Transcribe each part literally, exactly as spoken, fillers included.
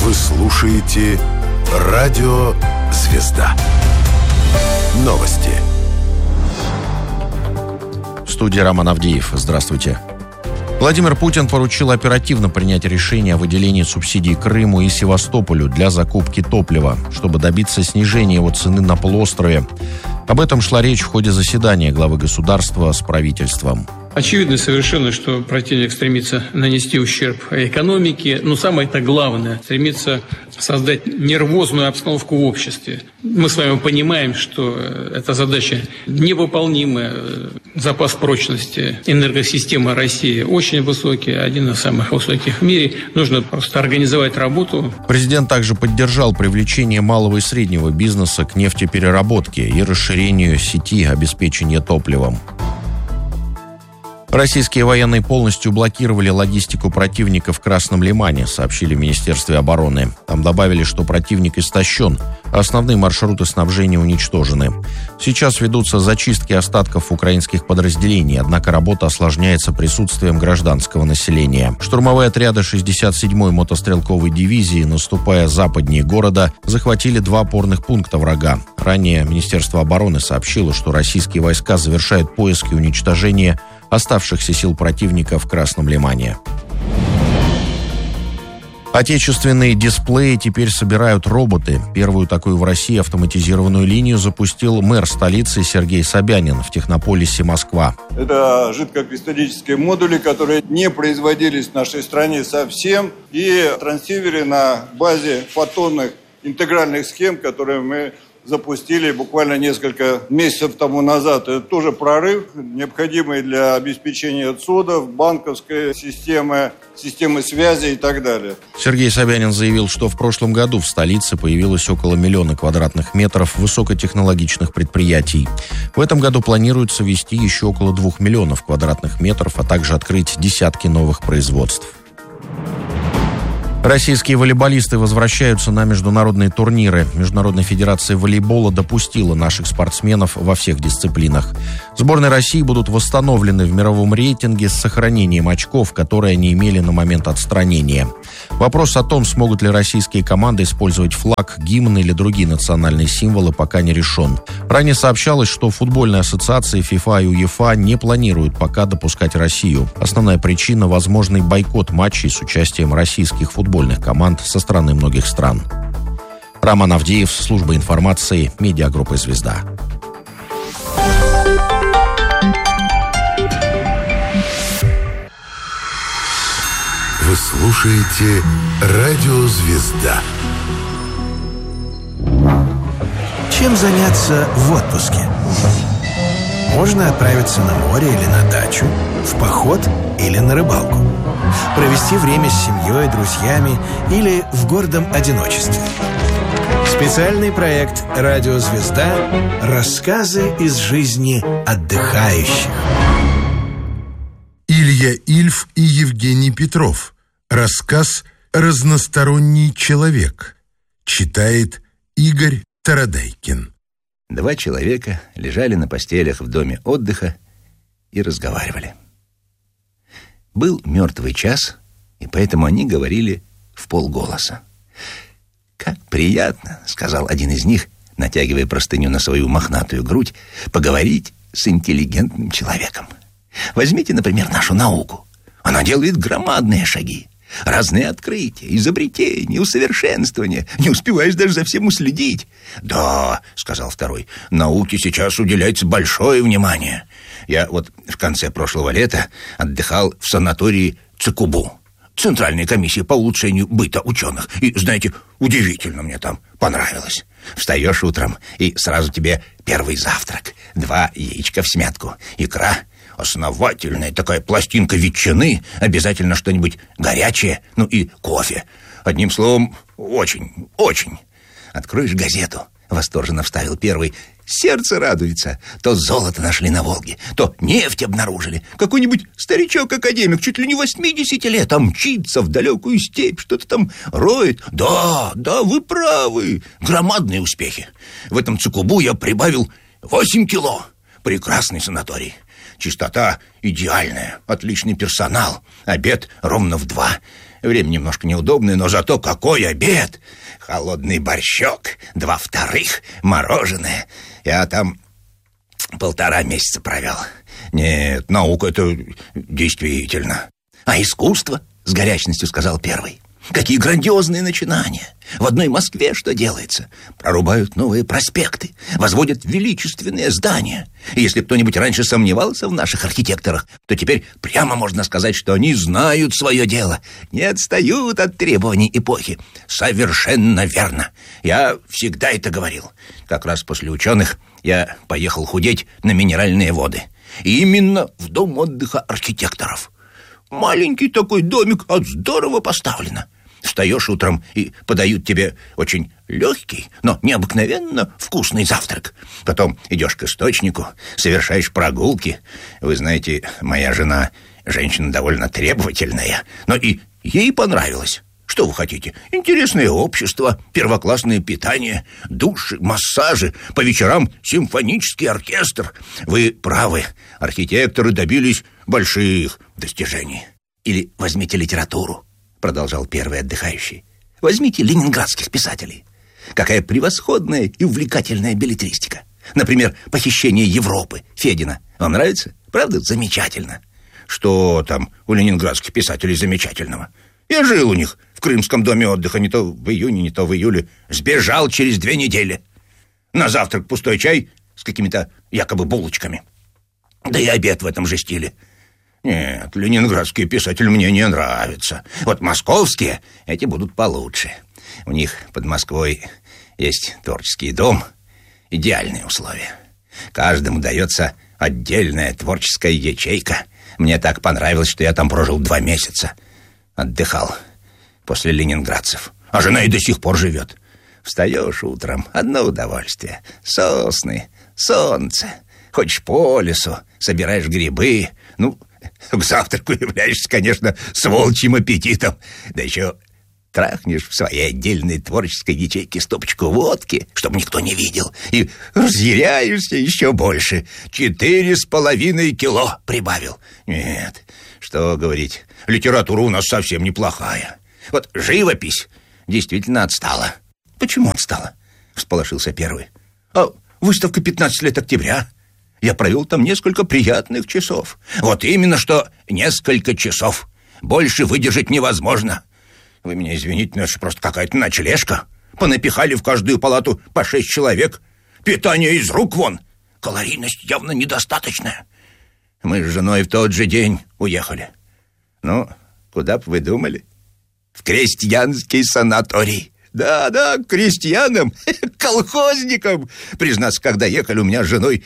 Вы слушаете «Радио Звезда». Новости. В студии Роман Авдеев. Здравствуйте. Владимир Путин поручил оперативно принять решение о выделении субсидий Крыму и Севастополю для закупки топлива, чтобы добиться снижения его цены на полуострове. Об этом шла речь в ходе заседания главы государства с правительством. Очевидно совершенно, что противник стремится нанести ущерб экономике, но самое-то главное, стремится создать нервозную обстановку в обществе. Мы с вами понимаем, что эта задача невыполнимая. Запас прочности энергосистемы России очень высокий, один из самых высоких в мире. Нужно просто организовать работу. Президент также поддержал привлечение малого и среднего бизнеса к нефтепереработке и расширению сети обеспечения топливом. Российские военные полностью блокировали логистику противника в Красном Лимане, сообщили в Министерстве обороны. Там добавили, что противник истощен, а основные маршруты снабжения уничтожены. Сейчас ведутся зачистки остатков украинских подразделений, однако работа осложняется присутствием гражданского населения. Штурмовые отряды шестьдесят седьмой мотострелковой дивизии, наступая западнее города, захватили два опорных пункта врага. Ранее Министерство обороны сообщило, что российские войска завершают поиски и уничтожение оставшихся сил противника в Красном Лимане. Отечественные дисплеи теперь собирают роботы. Первую такую в России автоматизированную линию запустил мэр столицы Сергей Собянин в технополисе Москва. Это жидкокристаллические модули, которые не производились в нашей стране совсем, и трансиверы на базе фотонных интегральных схем, которые мы запустили буквально несколько месяцев тому назад. Это тоже прорыв, необходимый для обеспечения отсудов, банковской системы, системы связи и так далее. Сергей Собянин заявил, что в прошлом году в столице появилось около миллиона квадратных метров высокотехнологичных предприятий. В этом году планируется ввести еще около двух миллионов квадратных метров, а также открыть десятки новых производств. Российские волейболисты возвращаются на международные турниры. Международная федерация волейбола допустила наших спортсменов во всех дисциплинах. Сборные России будут восстановлены в мировом рейтинге с сохранением очков, которые они имели на момент отстранения. Вопрос о том, смогут ли российские команды использовать флаг, гимн или другие национальные символы, пока не решен. Ранее сообщалось, что футбольные ассоциации ФИФА и УЕФА не планируют пока допускать Россию. Основная причина – возможный бойкот матчей с участием российских футбольных команд со стороны многих стран. Роман Авдеев, служба информации, медиагруппа «Звезда». Вы слушаете «Радио Звезда». Чем заняться в отпуске? Можно отправиться на море или на дачу, в поход или на рыбалку, провести время с семьей, друзьями или в гордом одиночестве. Специальный проект «Радио Звезда. Рассказы из жизни отдыхающих». Илья Ильф и Евгений Петров. Рассказ «Разносторонний человек». Читает Игорь Тарадайкин. Два человека лежали на постелях в доме отдыха и разговаривали. Был мертвый час, и поэтому они говорили вполголоса. «Как приятно», — сказал один из них, натягивая простыню на свою мохнатую грудь, «поговорить с интеллигентным человеком. Возьмите, например, нашу науку. Она делает громадные шаги. Разные открытия, изобретения, усовершенствования. Не успеваешь даже за всем уследить». «Да», — сказал второй, — «науке сейчас уделяется большое внимание. Я вот в конце прошлого лета отдыхал в санатории Цикубу, Центральной комиссии по улучшению быта ученых. И, знаете, удивительно мне там понравилось. Встаешь утром, и сразу тебе первый завтрак. Два яичка в смятку, икра, основательная такая пластинка ветчины, обязательно что-нибудь горячее, ну и кофе. Одним словом, очень, очень. Откроешь газету, восторженно вставил первый. Сердце радуется. То золото нашли на Волге, то нефть обнаружили. Какой-нибудь старичок-академик, чуть ли не восьмидесяти лет, а мчится в далекую степь, что-то там роет. Да, да, вы правы. Громадные успехи. В этом Цикубу я прибавил восемь кило. Прекрасный санаторий. Чистота идеальная, отличный персонал. Обед ровно в два. Время немножко неудобное, но зато какой обед! Холодный борщок, два вторых, мороженое. Я там полтора месяца провел. Нет, наука — это действительно. А искусство, с горячностью сказал первый. Какие грандиозные начинания! В одной Москве что делается? Прорубают новые проспекты, возводят величественные здания. И если кто-нибудь раньше сомневался в наших архитекторах, то теперь прямо можно сказать, что они знают свое дело, не отстают от требований эпохи. Совершенно верно. Я всегда это говорил. Как раз после ученых я поехал худеть на минеральные воды. И именно в дом отдыха архитекторов. Маленький такой домик, а здорово поставлено. Встаешь утром и подают тебе очень легкий, но необыкновенно вкусный завтрак. Потом идешь к источнику, совершаешь прогулки. Вы знаете, моя жена женщина довольно требовательная, но и ей понравилось. Что вы хотите? Интересное общество, первоклассное питание, души, массажи, по вечерам симфонический оркестр. Вы правы, архитекторы добились больших достижений. Или возьмите литературу, продолжал первый отдыхающий. Возьмите ленинградских писателей. Какая превосходная и увлекательная беллетристика. Например, «Похищение Европы» Федина. Вам нравится? Правда? Замечательно. Что там у ленинградских писателей замечательного? Я жил у них в Крымском доме отдыха не то в июне, не то в июле. Сбежал через две недели. На завтрак пустой чай с какими-то якобы булочками. Да и обед в этом же стиле. Нет, ленинградские писатели мне не нравятся. Вот московские, эти будут получше. У них под Москвой есть творческий дом. Идеальные условия. Каждому дается отдельная творческая ячейка. Мне так понравилось, что я там прожил два месяца. Отдыхал после ленинградцев. А жена и до сих пор живет. Встаешь утром, одно удовольствие. Сосны, солнце. Ходишь по лесу, собираешь грибы. Ну, к завтраку являешься, конечно, с волчьим аппетитом. Да еще трахнешь в своей отдельной творческой ячейке стопочку водки, чтобы никто не видел, и разъяряешься еще больше. Четыре с половиной кило прибавил. Нет, что говорить, литература у нас совсем неплохая. Вот живопись действительно отстала. Почему отстала? Всполошился первый. А выставка пятнадцать лет октября. Я провел там несколько приятных часов. Вот именно что несколько часов. Больше выдержать невозможно. Вы меня извините, но это же просто какая-то ночлежка. Понапихали в каждую палату по шесть человек. Питание из рук вон. Калорийность явно недостаточная. Мы с женой в тот же день уехали. Ну, куда бы вы думали? В крестьянский санаторий. Да-да, к крестьянам, к колхозникам. Признаться, когда ехали, у меня с женой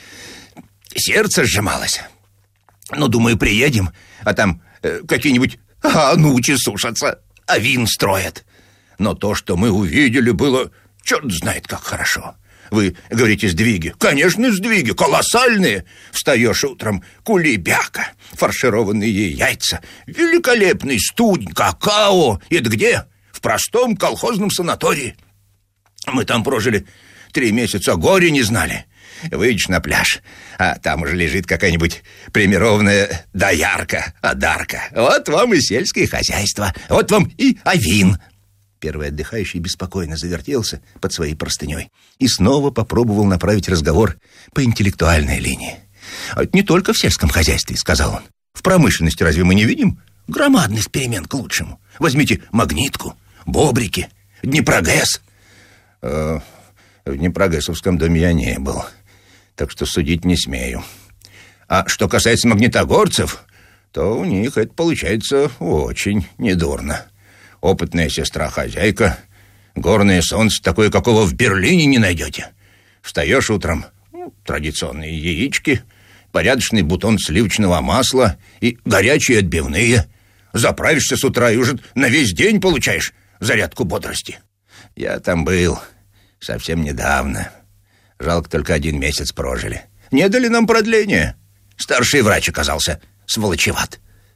сердце сжималось. Ну, думаю, приедем, а там э, какие-нибудь анучи сушатся, а вин строят. Но то, что мы увидели, было черт знает как хорошо. Вы говорите, сдвиги. Конечно, сдвиги, колоссальные. Встаешь утром, кулебяка, фаршированные яйца, великолепный студень, какао. И это где? В простом колхозном санатории. Мы там прожили три месяца, горе не знали. Выйдешь на пляж, а там уже лежит какая-нибудь премированная доярка, одарка. Вот вам и сельское хозяйство, вот вам и авин. Первый отдыхающий беспокойно завертелся под своей простыней и снова попробовал направить разговор по интеллектуальной линии. «А это не только в сельском хозяйстве», — сказал он. «В промышленности разве мы не видим громадных перемен к лучшему? Возьмите магнитку, бобрики, Днепрогэс». Э, в Днепрогэсовском доме я не был, так что судить не смею. А что касается магнитогорцев, то у них это получается очень недурно. Опытная сестра-хозяйка, горное солнце, такое, какого в Берлине не найдете. Встаешь утром, ну, традиционные яички, порядочный бутон сливочного масла и горячие отбивные. Заправишься с утра и уже на весь день получаешь зарядку бодрости. Я там был совсем недавно. Жалко, только один месяц прожили. Не дали нам продления. Старший врач оказался сволочеват.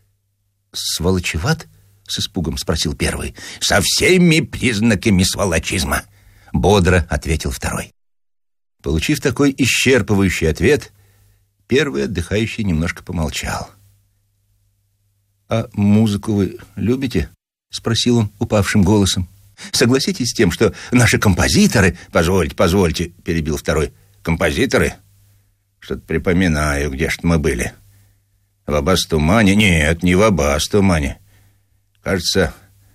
Сволочеват? С испугом спросил первый. Со всеми признаками сволочизма, бодро ответил второй. Получив такой исчерпывающий ответ, первый отдыхающий немножко помолчал. А музыку вы любите? — спросил он упавшим голосом. «Согласитесь с тем, что наши композиторы...» «Позвольте, позвольте», — перебил второй. «Композиторы? Что-то припоминаю, где ж мы были. В Аббас-Тумане? Нет, не в Аббас-Тумане. Кажется,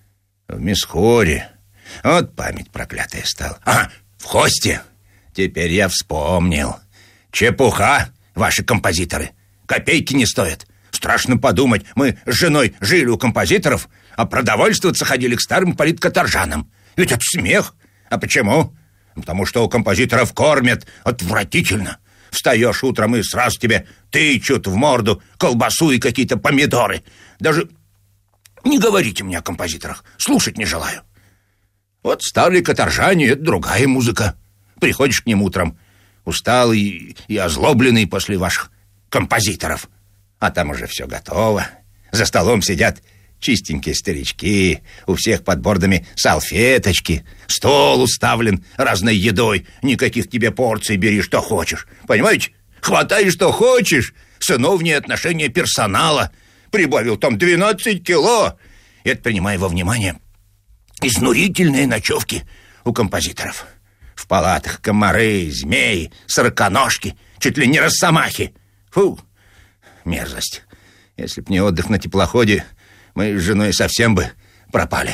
в Мисхоре. Вот память проклятая стала. А, в Хосте. Теперь я вспомнил. Чепуха, ваши композиторы. Копейки не стоят. Страшно подумать, мы с женой жили у композиторов, а продовольствоваться ходили к старым политкаторжанам. Ведь это смех. А почему? Потому что у композиторов кормят отвратительно. Встаешь утром и сразу тебе тычут в морду колбасу и какие-то помидоры. Даже не говорите мне о композиторах, слушать не желаю. Вот старые каторжане — это другая музыка. Приходишь к ним утром, усталый и озлобленный после ваших композиторов, а там уже все готово. За столом сидят чистенькие старички, у всех под бордами салфеточки, стол уставлен разной едой, никаких тебе порций, бери что хочешь. Понимаете? Хватай что хочешь. Сыновнее отношение персонала. Прибавил там двенадцать кило. Это принимая во внимание изнурительные ночевки у композиторов. В палатах комары, змеи, сороконожки, чуть ли не росомахи. Фу, мерзость. Если б не отдых на теплоходе, мы с женой совсем бы пропали.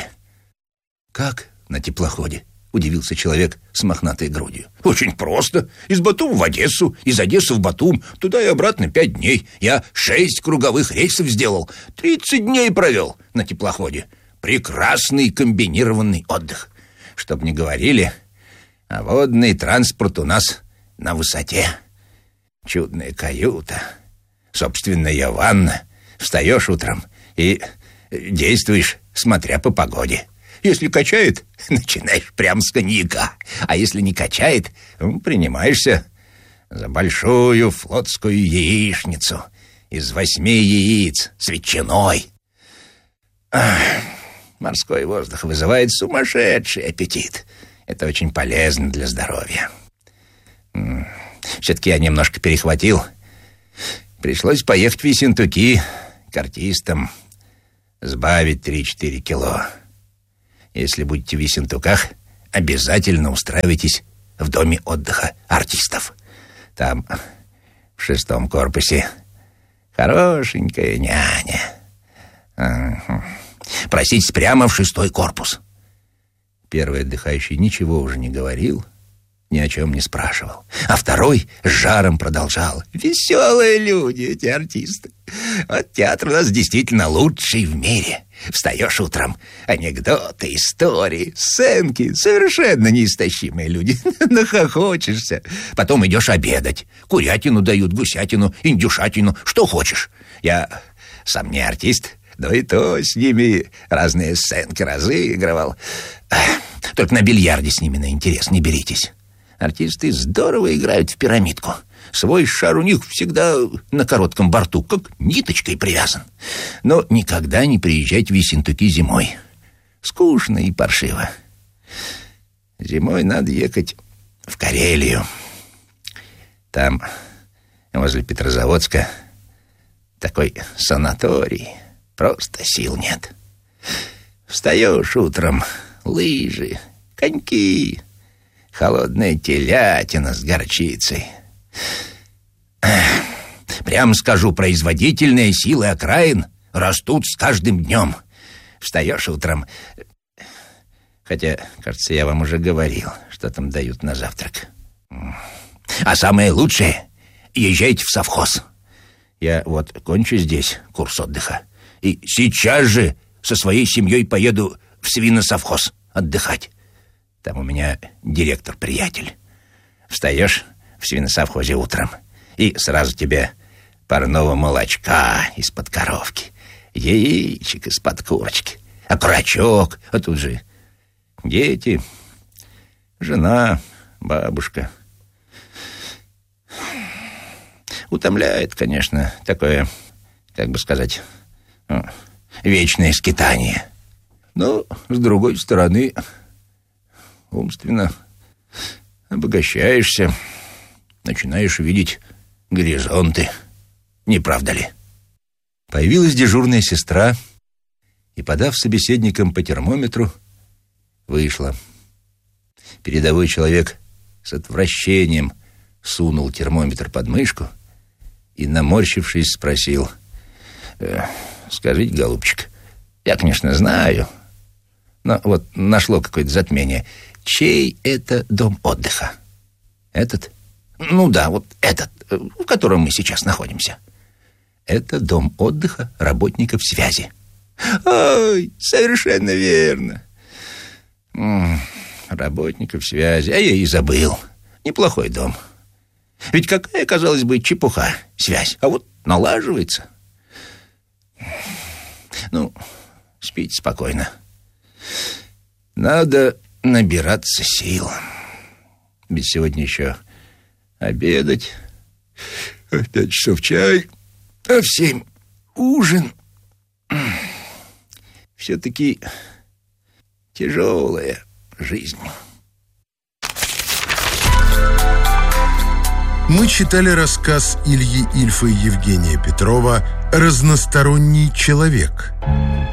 Как на теплоходе? Удивился человек с мохнатой грудью. Очень просто. Из Батума в Одессу, из Одессы в Батум, туда и обратно пять дней. Я шесть круговых рейсов сделал. Тридцать дней провел на теплоходе. Прекрасный комбинированный отдых. Чтоб не говорили, а водный транспорт у нас на высоте. Чудная каюта, собственная ванна. Встаешь утром и действуешь, смотря по погоде. Если качает, начинаешь прямо с коньяка. А если не качает, принимаешься за большую флотскую яичницу из восьми яиц с ветчиной. Ах, морской воздух вызывает сумасшедший аппетит. Это очень полезно для здоровья. Все-таки я немножко перехватил. Пришлось поехать в Ессентуки к артистам, сбавить три-четыре кило. Если будете в Ессентуках, обязательно устраивайтесь в доме отдыха артистов. Там, в шестом корпусе, хорошенькая няня. Ага. Проситесь прямо в шестой корпус. Первый отдыхающий ничего уже не говорил, ни о чем не спрашивал. А второй с жаром продолжал. Веселые люди эти артисты. Вот театр у нас действительно лучший в мире. Встаешь утром, анекдоты, истории, сценки. Совершенно неистощимые люди. Нахохочешься. Потом идешь обедать. Курятину дают, гусятину, индюшатину, что хочешь. Я сам не артист, да и то с ними разные сценки разыгрывал. Только на бильярде с ними на интерес не беритесь. Артисты здорово играют в пирамидку. Свой шар у них всегда на коротком борту, как ниточкой привязан. Но никогда не приезжайте в Ессентуки зимой. Скучно и паршиво. Зимой надо ехать в Карелию. Там, возле Петрозаводска, такой санаторий. Просто сил нет. Встаешь утром, лыжи, коньки, холодная телятина с горчицей. Прямо скажу, производительные силы окраин растут с каждым днем. Встаешь утром... Хотя, кажется, я вам уже говорил, что там дают на завтрак. А самое лучшее — езжайте в совхоз. Я вот кончу здесь курс отдыха и сейчас же со своей семьей поеду в свиносовхоз отдыхать. Там у меня директор-приятель. Встаешь в свиносовхозе утром, и сразу тебе парного молочка из-под коровки, яичек из-под курочки, окорочок, а тут же дети, жена, бабушка. Утомляет, конечно, такое, как бы сказать, вечное скитание. Но, с другой стороны, умственно обогащаешься, начинаешь видеть горизонты. Не правда ли? Появилась дежурная сестра и, подав собеседникам по термометру, вышла. Передовой человек с отвращением сунул термометр под мышку и, наморщившись, спросил: э, «Скажите, голубчик, я, конечно, знаю, но вот нашло какое-то затмение. Чей это дом отдыха? Этот? Ну да, вот этот, в котором мы сейчас находимся. Это дом отдыха работников связи». «Ой, совершенно верно. М-м, работников связи. А я и забыл. Неплохой дом. Ведь какая, казалось бы, чепуха связь, а вот налаживается. Ну, спите спокойно. Надо набираться сил. Ведь сегодня еще обедать, в пять часов чай, а в семь ужин. Все-таки тяжелая жизнь». Мы читали рассказ Ильи Ильфа и Евгения Петрова «Разносторонний человек».